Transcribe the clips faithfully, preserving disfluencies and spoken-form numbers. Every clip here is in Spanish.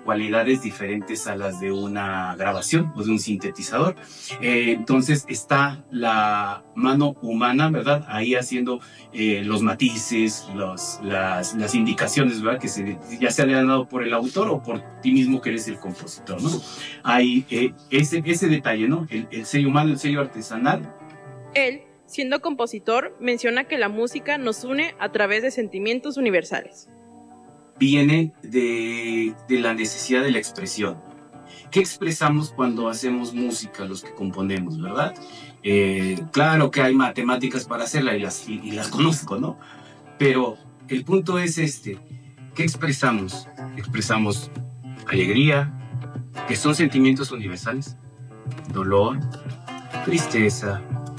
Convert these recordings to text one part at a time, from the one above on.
cualidades diferentes a las de una grabación o de un sintetizador. Eh, entonces está la mano humana, ¿verdad? Ahí haciendo eh, los matices, los, las, las indicaciones, ¿verdad? Que se, ya se le han dado por el autor o por ti mismo que eres el compositor, ¿no? Hay eh, ese, ese detalle, ¿no? El, el sello humano, el sello artesanal. Él, siendo compositor, menciona que la música nos une a través de sentimientos universales. Viene de, de la necesidad de la expresión. ¿Qué expresamos cuando hacemos música, los que componemos, verdad? Eh, claro que hay matemáticas para hacerla y las, y, y las conozco, ¿no? Pero el punto es este. ¿Qué expresamos? Expresamos alegría, que son sentimientos universales, dolor, tristeza,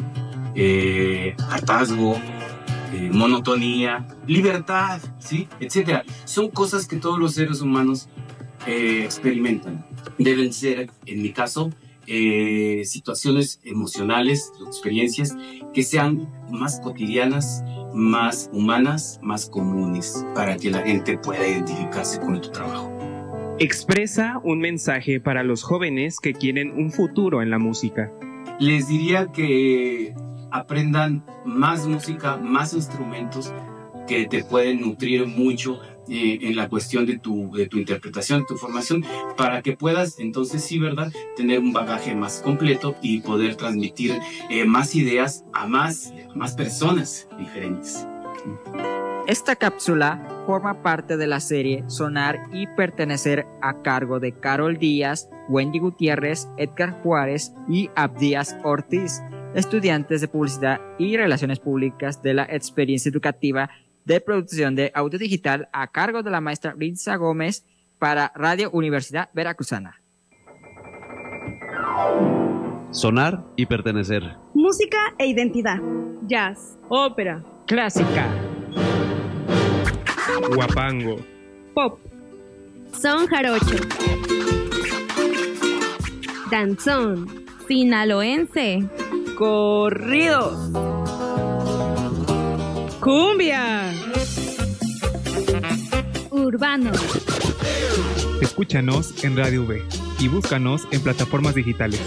eh, hartazgo, eh, monotonía, libertad, ¿sí? Etcétera. Son cosas que todos los seres humanos eh, experimentan. Deben ser, en mi caso, eh, situaciones emocionales, experiencias que sean más cotidianas, más humanas, más comunes, para que la gente pueda identificarse con tu trabajo. Expresa un mensaje para los jóvenes que quieren un futuro en la música. Les diría que aprendan más música, más instrumentos que te pueden nutrir mucho eh, en la cuestión de tu, de tu interpretación, de tu formación, para que puedas entonces sí, ¿verdad?, tener un bagaje más completo y poder transmitir eh, más ideas a más, más personas diferentes. Esta cápsula forma parte de la serie Sonar y Pertenecer, a cargo de Carol Díaz, Wendy Gutiérrez, Edgar Juárez y Abdías Ortiz, estudiantes de Publicidad y Relaciones Públicas de la Experiencia Educativa de Producción de Audio Digital, a cargo de la maestra Ritza Gómez, para Radio Universidad Veracruzana. Sonar y Pertenecer. Música e identidad. Jazz, ópera, clásica, guapango, pop, son jarocho, danzón, sinaloense, corridos, cumbia, urbano. Escúchanos en Radio V y búscanos en plataformas digitales.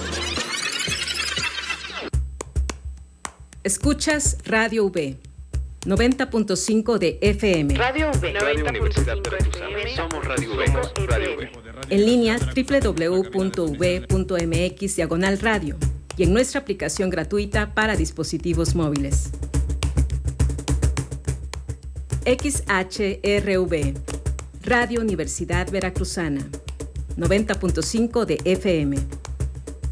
Escuchas Radio V, noventa punto cinco de F M. Radio V, Radio Universidad Veracruzana. Somos Radio V. Radio V. En línea doble u doble u doble u punto u v punto m x diagonal radio y en nuestra aplicación gratuita para dispositivos móviles. X H R V, Radio Universidad Veracruzana, noventa punto cinco de F M.